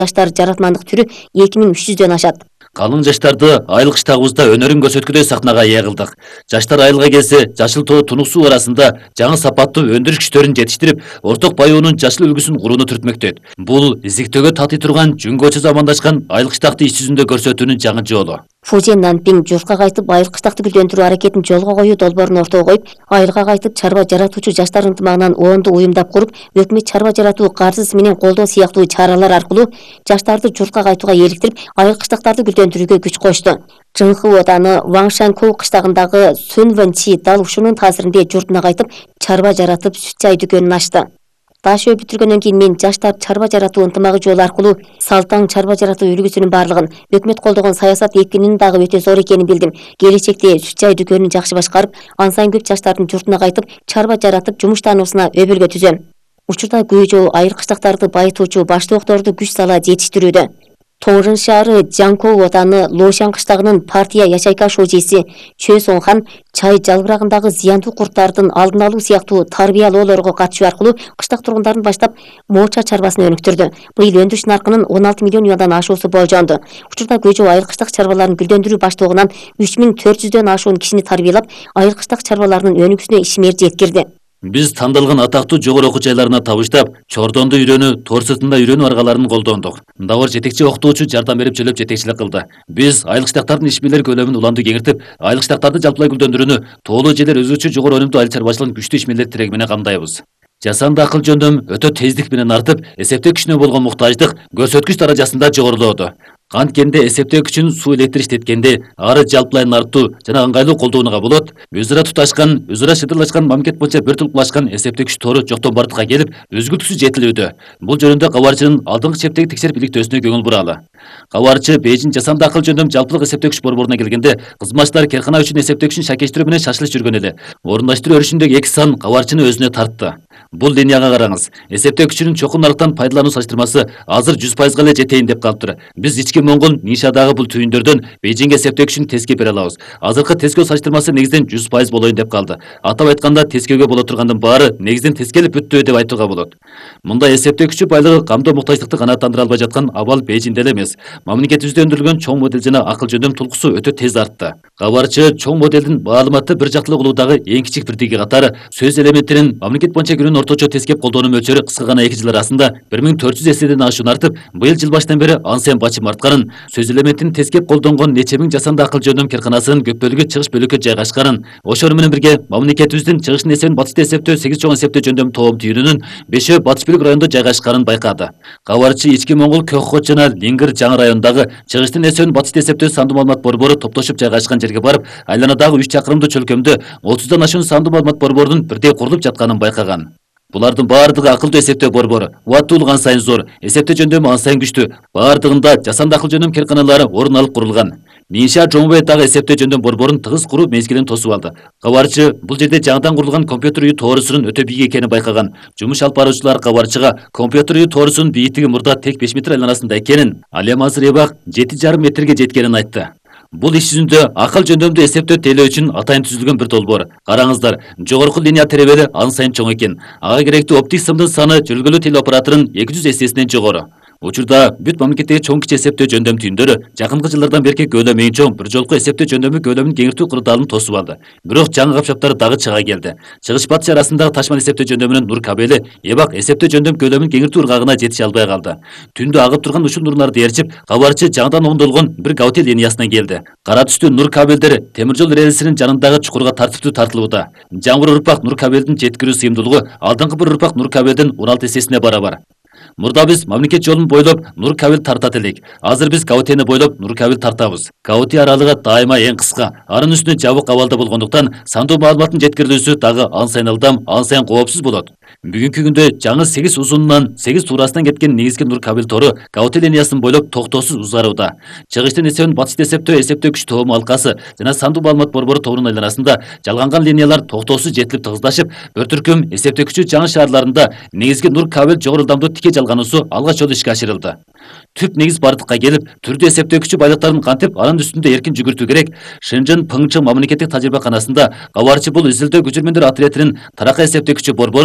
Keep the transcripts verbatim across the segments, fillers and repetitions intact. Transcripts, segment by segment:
жаштар жаратмандык түрү эки миң үч жүздөн ашат. Қалың жаштарды айлық штабыбызда өнөрүн көрсөткүдөй сахнага ээ кылдык. Жаштар айылга келсе, жашыл тоо тунуксуу арасында жаңы сапаттуу өндүрүш күчтөрүн жетиштирип, орток баюунун жашыл үлгүсүн курууну түртмөктөйт. Бул изиктөөгө татый турган жүнгө очо замандашкан айыл кыштакты иш жүзүндө көрсөтүүнүн жаңы жолу. Фузен Нанпиң журтка кайтып айыл кыштакты гүлдөндүрүү аракетин жолго коюу долбоорун ортого коюп, айылга кайтып чарба жаратуучу жаштар ынтымагынан оонду уюмдап куруп, өкмөт чарба жаратуу каржысы менен колдоо сыяктуу чаралар аркылуу жаштарды журтка кайтууга eelиктирип, айыл кыштактарды гүлдөндүрүүгө күч кошту. Жыңхы ооданы Ваңшанкоу кыштагындагы Сунвэнчи дал ушунун таасиринде журтуна кайтып, чарба жаратып, сүт чай дүкөнүн ачты. Дашөө бүтүргөндөн кийин мен жаштар чарба жаратуу ынтымагы жолу аркылуу салтаң чарба жаратуу үлгүсүнүн барлыгын, өкмөт колдогон саясат экинин дагы өтө зор экенин билдим. Келечекте сүт чай дүкөнүн жакшы башкарып, ан сайын көп жаштардын журтуна кайтып, чарба жаратып, жумуш таануусуна өбөлгө түзөм. Учурда Гүйжөө айыл кыштактарды байытуучу баштоокторду күч сала жетиштирүүдө. Тоорын шаары Жаңкоу ооданы Лошан кыштагынын партия ячейка шожеси Чө Сонхан чай жалбырагындагы зыяндуу курттардын алдын алуу сыяктуу тарбиялоолорго катышуу аркылуу кыштак тургундарын баштап мооча чарбасын өнүктүрдү. Быйыл өндүрүш наркынын он алты миллион юандан ашуусу болжонду. Учурда Гүйжөө айыл кыштак чарбаларын гүлдөндүрүү баштоогунан үч миң төрт жүздөн ашуун кишини тарбиялап, айыл кыштак чарбаларынын өнүгүүсүнө ишмер жеткирди. Биз тандалган атактуу жогору окуу жайларына табыштап, Чордонду үйрөнүү, Тор сыртында үйрөнүү аргаларын колдондук. Дабыр жетекчи окутуучу жардам берип чөлөп жетекчилик кылды. Биз айыл кыштактардын иш бийлер көлөмүн уланды кеңиртип, айыл кыштактарды жалпылай гүлдөндүрүүнү тоолуу жерлер өзгөчө жогору өнүмдүү айыл чарбачылыгын күчтүү ишмерлер тиреги менен камдайбыз. Жасанды акыл жөндөм өтө тездик менен артып, эсептөө күчүнө болгон муктаждык көрсөткүч даражасында жогорулоодо. Канткенде эсептөө күчүн суу электр иштеткенде ары жалпылай нартуу жана ыңгайлуу колдонууга болот. Өзара туташкан, өзара шыдырлашкан мамлекет боюнча бир тулкулашкан эсептөө күч тору жоктон бардыкка келип, үзгүлтүксүз жетилүүдө. Бул жөнүндө кабарчынын алдыңкы чептеги текшерип иликтөөсүнө көңүл буралы. Кабарчы Бейжин жасанды акыл жөндөм жалпылык эсептөө күч борборуна келгенде, кызматчылар керкана үчүн эсептөө күчүн шакештирүү менен шашылыш жүргөн эле. Орундаштыруу өрүшүндөгү эки сан кабарчыны өзүнө тартты. Бул линияга караңыз. Эсептөө күчүнүн чокуу нарыктан пайдалануу салыштырмасы азыр жүз пайызга эле жетейин деп калыптыр. Биз ички Моңгол Нишадагы бул түйүндөрдөн Бейжинге эсептөө күчүн тескеп бере алабыз. Азыркы тескөө салыштырмасы негизден жүз пайыз болоюн деп калды. Атап айтканда, тескөөгө боло тургандын баары негизден тескелип бүттү деп айтууга болот. Мындай эсептөө күчү байлыгы камдоо муктаждыкты канааттандыра албай жаткан абал Бейжинде эле эмес. Мамлекетибизде өндүрүлгөн чоң модель жана акыл жөндөм тулкусу өтө тез артты. Кабарчы чоң моделдин маалыматты бир жактылуу кылуудагы эң кичик бирдиги катары сөз элементтерин мамлекет боюнча күнүн орточо тескеп колдонуу мөлчөрү кыска гана эки жыл арасында бир миң төрт жүз эседен ашуун артып, быйыл жыл башынан бери ан сайын бачым артканын, сөз элементин тескеп колдонгон нече миң жасанды акыл жөндөм керканасынын көп бөлүгү чыгыш бөлүккө жайгашканын, ошону менен бирге мамлекетибиздин чыгыштын эсебин батышта эсептөө сегиз чоң эсептөө жөндөм тоом түйүнүнүн бешөө батыш бөлүк райондо жайгашканын байкады. Кабарчы ички Моңгол Кёкхот жана Лингир жаңы райондагы чыгыштын эсебин батышта эсептөө сандуу маалымат борбору топтошуп жайгашкан жерге барып, айланадагы үч чакырымдуу чөлкөмдө отуздан ашуун сандуу маалымат борборунун бирдей курулуп жатканын байкаган. Булардын баардыгы акылдуу эсептөө борбору. Убаттуулугу ан сайын зор, эсептөө жөндөмү ан сайын күчтүү. Баардыгында жасанды акыл жөндөм керканалары орун алып курулган. Ниша Жоңбой дагы эсептөө жөндөм борборун тыгыз куруу мезгилин тосуп алды. Кабарчы бул жерде жаңыдан курулган компьютер үйү тоорусунун өтө бийик экенин байкаган. Жумуш алып баруучулар кабарчыга компьютер үйү тоорусунун бийиктиги мурда тек беш метр айланасында экенин, ал эми азыр эбак жети жарым метрге жеткенин айтты. Бул иш жүзүндө акыл жөндөмдүү эсептөө тейлөө үчүн атайын түзүлгөн бир долбоор. Караңыздар, жогорку линия теребели ан сайын чоң экен. Ага керектүү оптик сымдын саны жүргүлүү теле операторунун эки жүз эссесинен жогору. Учурда бүт мамлекеттеги чоң кичи эсептөө жөндөм түйүндөрү жакынкы жылдардан берки көлөмү эң чоң бир жолку эсептөө жөндөмү көлөмүн кеңиртүү кырдаалын тосуп алды. Бирок жаңы капчаптар дагы чыга келди. Чыгыш батыш арасындагы ташман эсептөө жөндөмүнүн нур кабели эбак эсептөө жөндөм көлөмүн кеңиртүү ыргагына жетише албай калды. Түндө агып турган ушул нурларды ээрчип, кабарчы жаңыдан оңдолгон бир гаути линиясына келди. Кара түстүү нур кабелдер темир жол рельсинин жанындагы чукурга тартиптүү тартылууда. Жаңбыр урпак нур кабелдин жеткирүү сыйымдуулугу алдыңкы бир урпак нур кабелдин он алты эссесине барабар. Мурда биз мамлекет жолун бойлоп нур кабел тартат элек. Азыр биз Гаутени бойлоп нур кабел тартабыз. Гаути аралыгы дайыма эң кыска, анын үстүнө жабык абалда болгондуктан сандуу маалыматтын жеткирилүүсү дагы ан сайын ылдам, ан сайын коопсуз болот. Бүгүнкү күндө жаңы сегиз узунунан сегиз туурасынан кеткен негизги нур кабел тору Гаути линиясын бойлоп токтоосуз узгарууда. Чыгыштын эсебин батышта эсептөө, эсептөө күч тоому алкасы жана сандуу маалымат борбору тобунун айланасында жалганган линиялар токтоосуз жетилип тыгыздашып, бир түркүм эсептөө күчү жаңы шаарларында негизги нур кабел жогору ылдамдуу тике жалгануусу алгач жолу ишке ашырылды. Түп негиз бардыкка келип, түрдүү эсептөө күчү байлыктарын кантип анын үстүндө эркин жүгүртүү керек. Шэньчжэн Пыңчы мамлекеттик тажрыйбаканасында кабарчы бул изилдөө көчүрмөндөр отрядынын таракка эсептөө күчү борборун бүт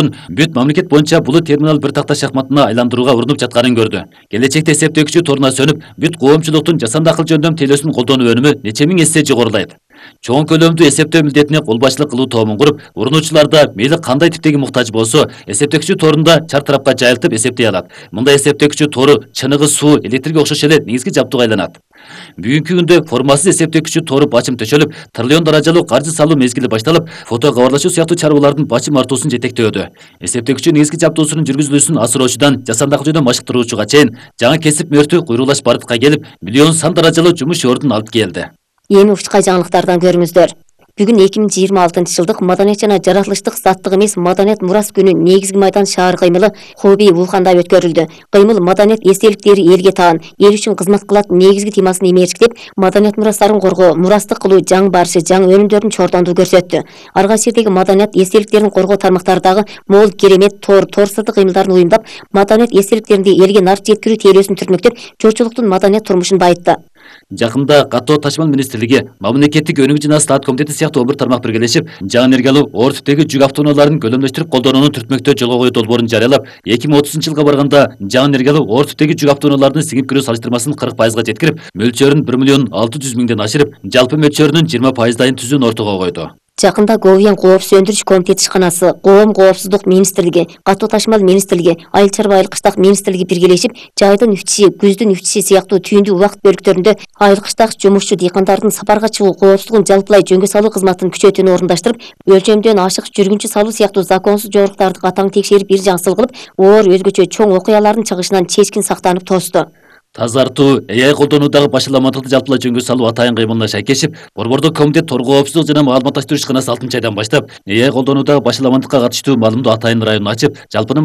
үкмөт мамлекет боюнча бул терминал бир такта шахматына айландырууга урунуп жатканын көрдү. Келечекте эсептегичүү торуна сөнүп, бүт коомчулуктун жасанды акыл жөндөм телесин колдонуу өнүмү нече миң эсе жогорулайт. Чоң көлөмдүү эсептөө милдетине кол башчылык кылуу тобун куруп, урунуучуларда мейли кандай типтеги муктаж болсо, эсептегичүү торунда чар тарапка жайылтып эсептей алат. Мындай эсептегичүү тору чыныгы суу, электрге окшош эле негизги жабдууга айланат. Бүгүнкү күндө формасыз эсептегичүү тору бачым төшөлүп, триллион даражалуу каржы салуу мезгили башталып, фото кабарлашуу сыяктуу чарбалардын бачым артуусун жетектөөдө. Эсептегичүү негизги жабдуусунун жүргүзүлүүсүн асыроочудан жасанды акыл жөндөм машыктыруучуга чейин жаңы кесип мөртү куйрулаш барытка келип, миллион сан даражалуу жумуш ордун алып келди. Эми учкай жаңылыктардан көрүңүздөр. Бүгүн эки миң жыйырма алтынчы жылдык маданият жана жаратылыштык заттык эмес маданият мурас күнү негизги майдан шаар кыймылы Хобий Вулханда өткөрүлдү. Кыймыл маданият эстеликтери элге таан, эл үчүн кызмат кылат негизги темасын имештиктеп, маданият мурастарын коргоо, мурастык кылуу, жаңы барышы, жаңы өнүмдөрдүн чордондуу көрсөттү. Ар кайсы жердеги маданият эстеликтерин коргоо тармактары дагы мол керемет тор, тор сырдык кыймылдарын уюмдап, маданият эстеликтеринди элге нарт жеткирүү тейлөөсүн түртмөктөп, журтчулуктун маданият турмушун байытты. Жакында каттоо ташмал министрлиги, мамлекеттик өнүгүү жана стат комитети сыяктуу он бир тармак биргелешип, жаңы энергия алуу оор типтеги жүк автоунааларын көлөмдөштүрүп колдонууну түртмөктөө жолго коюу долбоорун жарыялап, эки миң отузунчу жылга барганда жаңы энергия алуу оор типтеги жүк автоунааларынын сиңип кирүү салыштырмасын кырк пайызга жеткирип, мөлчөрүн бир миллион алты жүз миңден ашырып, жалпы мөлчөрүнүн жыйырма пайыздайын түзүүнү ортого койду. Жакында Говен коопсуз өндүрүш комитети ишканасы, Коом коопсуздук министрлиги, Каттоо ташмал министрлиги, Айыл чарба айыл кыштак министрлиги биргелешип, жайдын үчүсү, күздүн үчүсү сыяктуу түйүндүү убакыт бөлүктөрүндө айыл кыштак жумушчу дыйкандардын сапарга чыгуу коопсуздугун жалпылай жөнгө салуу кызматын күчөтүүнү орундаштырып, өлчөмдөн ашык жүргүнчү салуу сыяктуу законсуз жоруктарды катаң текшерип, бир жаңсыл кылып, оор өзгөчө чоң окуялардын чыгышынан чечкин сактанып тосту. Тазартуу, э ай колдонуудагы башаламандыкты жалпылай жөнгө салуу атайын кыймылына шайкешип, Борбордук комитет тор коопсуздук жана маалыматташтыруу ишканасы алтынчы айдан баштап, э ай колдонуудагы башаламандыкка катыштуу маалымдоо атайын районун ачып, жалпыны